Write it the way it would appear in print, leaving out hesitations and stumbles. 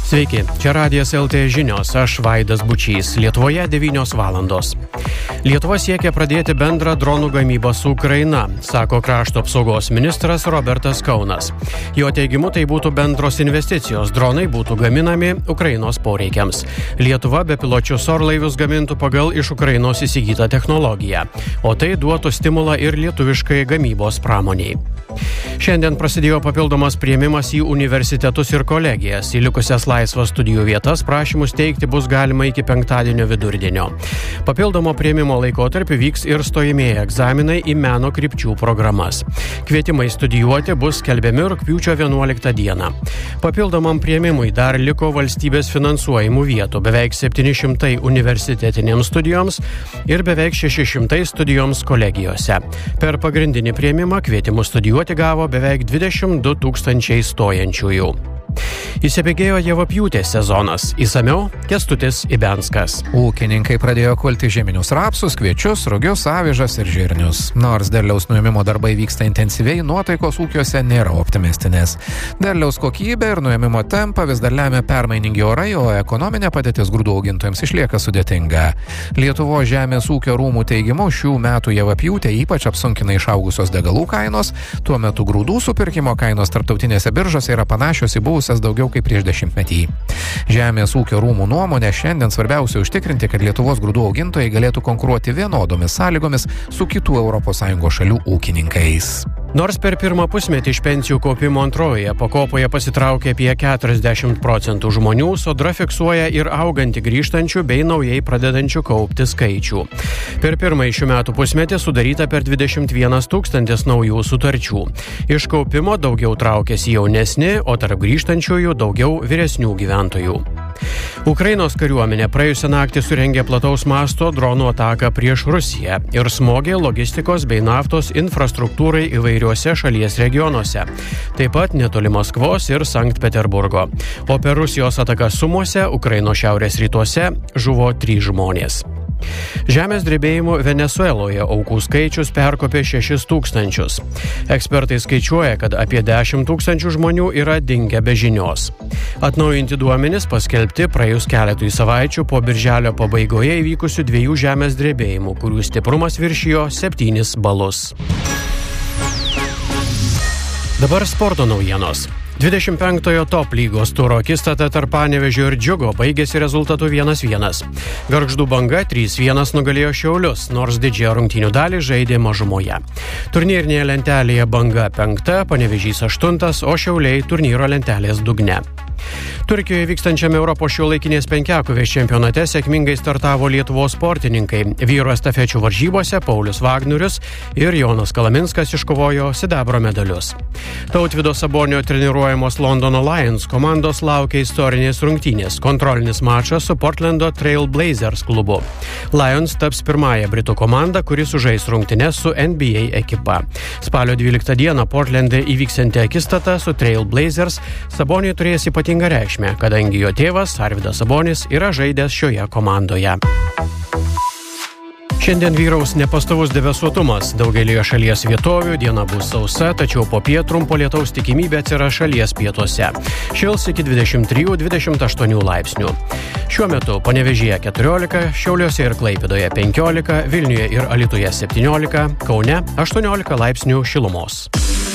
Sveiki, čia Radijas LT žinios, aš Vaidas Bučys, Lietuvoje 9 valandos. Lietuva siekia pradėti bendrą dronų gamybą su Ukraina, sako krašto apsaugos ministras Robertas Kaunas. Jo teigimu, tai būtų bendros investicijos, dronai būtų gaminami Ukrainos poreikiams. Lietuva bepiločius orlaivius gamintų pagal iš Ukrainos įsigytą technologiją, o tai duotų stimulą ir lietuviškai gamybos pramoniai. Šiandien prasidėjo papildomas priėmimas į universitetus ir kolegijas. Į likusias laisvas studijų vietas prašymus teikti bus galima iki penktadienio vidurdienio. Papildomo priėmimo laikotarpiu vyks ir stojamieji egzaminai į meno krypčių programas. Kvietimai studijuoti bus skelbiami rugpjūčio 11 dieną. Papildomam priėmimui dar liko valstybės finansuojamų vietų, beveik 700 universitetinėms studijoms ir beveik 600 studijoms kolegijose. Per pagrindinį priėmimą kvietimus studijuoti gavo beveik 22 tūkstančiai stojančiųjų. Įsibėgėjo javapjūtės sezonas. Išsamiau Kęstutis Ibenskas. Ūkininkai pradėjo kulti žieminius rapsus, kviečius, rugius, avižas ir žirnius. Nors derliaus nuėmimo darbai vyksta intensyviai, nuotaikos ūkiuose nėra optimistinės. Derliaus kokybė ir nuėmimo tempą vis dar lemia permainingi orai, o ekonominė padėtis grūdų augintojams išlieka sudėtinga. Lietuvos žemės ūkio rūmų teigimu, šių metų javapjūtė ypač apsunkina išaugusios degalų kainos, tuo metu grūdų supirkimo kainos tarptautinėse biržose yra panašios į buvusias daugiau kaip prieš dešimtmetį. Žemės ūkio rūmų nuomonė šiandien svarbiausia užtikrinti, kad Lietuvos grūdų augintojai galėtų konkuruoti vienodomis sąlygomis su kitų ES šalių ūkininkais. Nors per pirmą pusmetį iš pensijų kaupimo antrojoje pakopoje pasitraukė apie 40% žmonių, Sodra fiksuoja ir augantį grįžtančių bei naujai pradedančių kaupti skaičių. Per pirmąjį šių metų pusmetį sudaryta per 21 000 naujų sutarčių. Iš kaupimo daugiau traukėsi jaunesni, o tarp grįžtančiųjų daugiau vyresnių gyventojų. Ukrainos kariuomenė praėjusią naktį surengė plataus masto dronų ataką prieš Rusiją ir smogė logistikos bei naftos infrastruktūrai įvairiuose šalies regionuose, taip pat netoli Maskvos ir Sankt Peterburgo. O per Rusijos ataką Sumuose, Ukrainos šiaurės rytuose, žuvo 3 žmonės. Žemės drebėjimų Venesueloje aukų skaičius perkopė 6 000. Ekspertai skaičiuoja, kad apie 10 000 žmonių yra dingę be žinios. Atnaujinti duomenys paskelbti praėjus keletui savaičių po birželio pabaigoje įvykusių 2 žemės drebėjimų, kurių stiprumas viršijo 7 balus. Dabar sporto naujienos. 25-ojo top lygos turo akistata tarp Panevėžio ir Džiugo baigėsi rezultatu 1-1. Gargždų Banga 3-1 nugalėjo Šiaulius, nors didžiąją rungtynių dalį žaidė mažumoje. Turnyrinėje lentelėje Banga 5, Panevėžys 8, o Šiauliai turnyro lentelės dugne. Turkijoje vykstančiame Europos šiuolaikinės penkiakovės čempionate sėkmingai startavo Lietuvos sportininkai. Vyrų estafečių varžybose Paulius Vagnorius ir Jonas Kalaminskas iškovojo sidabro medalius. Tautvydo Sabonio treniruojamos Londono Lions komandos laukia istorinės rungtynės, kontrolinis mačas su Portlando Trail Blazers klubu. Lions taps pirmąją britų komandą, kuri sužais rungtynes su NBA ekipa. Spalio 12 dieną Portlande įvyksianti akistata su Trail Blazers Saboniui turės ypatingą reikšmę, kadangi jo tėvas Arvydas Sabonis yra žaidęs šioje komandoje. Šiandien vyraus nepastovus debesuotumas. Daugelyje šalies vietovių diena bus sausa, tačiau popiet trumpo lietaus tikimybė atsiras šalies pietuose. Šils iki 23-28 laipsnių. Šiuo metu Panevėžyje 14, Šiauliuose ir Klaipėdoje 15, Vilniuje ir Alytuje 17, Kaune 18 laipsnių šilumos.